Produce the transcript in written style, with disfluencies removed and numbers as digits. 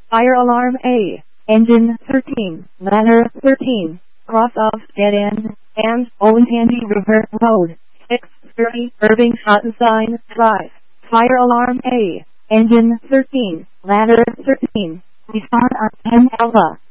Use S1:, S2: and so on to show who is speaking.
S1: Fire alarm A. Engine 13, ladder 13, cross off dead end, and Olentangy River Road, 630 Irving Schottenstein Drive. Fire alarm A. Engine 13, ladder 13, respond on 10 Alpha.